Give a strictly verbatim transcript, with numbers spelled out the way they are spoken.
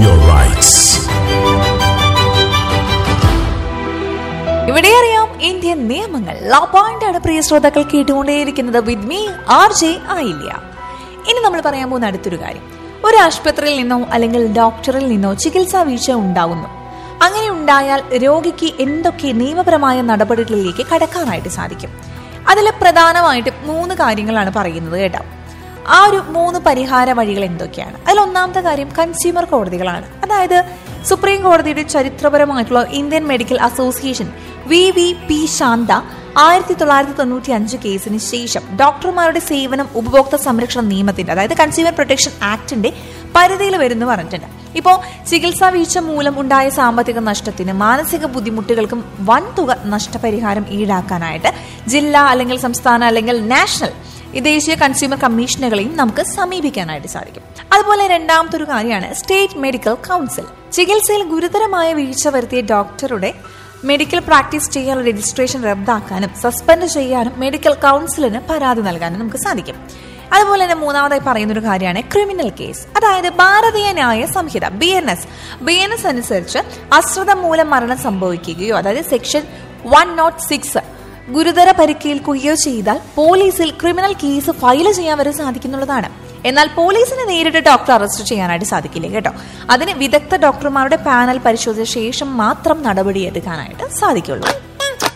your rights. ഇവിടെ അറിയാം Indian നിയമങ്ങൾ. ലോ പോയിന്റാണ് പ്രിയ ശ്രോതാക്കൾ കേട്ടുകൊണ്ടേയിരിക്കുന്നത്. With me R J Ayilya. ഇനി നമ്മൾ പറയാൻ പോകുന്ന അടുത്തൊരു കാര്യം, ഒരു ആശുപത്രിയിൽ നിന്നോ അല്ലെങ്കിൽ ഡോക്ടറിൽ നിന്നോ ചികിത്സാ വീഴ്ച ഉണ്ടാവുന്നു. അങ്ങനെ ഉണ്ടായാൽ രോഗിക്ക് എന്തൊക്കെ നിയമപരമായ നടപടികളിലേക്ക് കടക്കാനായിട്ട് സാധിക്കും? അതിൽ പ്രധാനമായിട്ട് മൂന്ന് കാര്യങ്ങളാണ് പറയുന്നത് കേട്ടോ. ആ ഒരു മൂന്ന് പരിഹാര വഴികൾ എന്തൊക്കെയാണ്? അതിൽ ഒന്നാമത്തെ കാര്യം കൺസ്യൂമർ കോടതികളാണ്. അതായത് സുപ്രീം കോടതിയുടെ ചരിത്രപരമായിട്ടുള്ള Indian medical association V V P Shantha ആയിരത്തി തൊള്ളായിരത്തി തൊണ്ണൂറ്റി അഞ്ച് കേസിന് ശേഷം ഡോക്ടർമാരുടെ സേവനം ഉപഭോക്തൃ സംരക്ഷണ നിയമത്തിന്റെ, അതായത് കൺസ്യൂമർ പ്രൊട്ടക്ഷൻ ആക്ടിന്റെ പരിധിയിൽ വരുന്നു പറഞ്ഞിട്ടുണ്ട്. ഇപ്പോൾ ചികിത്സാ വീഴ്ച മൂലം ഉണ്ടായ സാമ്പത്തിക നഷ്ടത്തിന് മാനസിക ബുദ്ധിമുട്ടുകൾക്കും വൻ തുക നഷ്ടപരിഹാരം ഈടാക്കാനായിട്ട് ജില്ലാ അല്ലെങ്കിൽ സംസ്ഥാന അല്ലെങ്കിൽ നാഷണൽ ദേശീയ കൺസ്യൂമർ കമ്മീഷനുകളെയും നമുക്ക് സമീപിക്കാനായിട്ട് സാധിക്കും. അതുപോലെ രണ്ടാമത്തെ ഒരു കാര്യമാണ് സ്റ്റേറ്റ് മെഡിക്കൽ കൗൺസിൽ. ചികിത്സയിൽ ഗുരുതരമായ വീഴ്ച വരുത്തിയ ഡോക്ടറുടെ മെഡിക്കൽ പ്രാക്ടീസ് ചെയ്യാനുള്ള രജിസ്ട്രേഷൻ റദ്ദാക്കാനും സസ്പെൻഡ് ചെയ്യാനും മെഡിക്കൽ കൗൺസിലിന് പരാതി നൽകാനും നമുക്ക് സാധിക്കും. അതുപോലെ തന്നെ മൂന്നാമതായി പറയുന്ന ഒരു കാര്യമാണ് ക്രിമിനൽ കേസ്. അതായത് ഭാരതീയ ന്യായ സംഹിത B N S B N S അനുസരിച്ച് അശ്രദ്ധ മൂലം മരണം സംഭവിക്കുകയോ അതായത് സെക്ഷൻ വൺ നോട്ട് സിക്സ് ഗുരുതര പരിക്കേൽക്കുകയോ ചെയ്താൽ പോലീസിൽ ക്രിമിനൽ കേസ് ഫയൽ ചെയ്യാൻ വരെ സാധിക്കുന്നുള്ളതാണ്. എന്നാൽ പോലീസിനെ നേരിട്ട് ഡോക്ടർ അറസ്റ്റ് ചെയ്യാനായിട്ട് സാധിക്കില്ല കേട്ടോ. അതിന് വിദഗ്ധ ഡോക്ടർമാരുടെ പാനൽ പരിശോധിച്ച ശേഷം മാത്രം നടപടിയെടുക്കാനായിട്ട് സാധിക്കുള്ളൂ.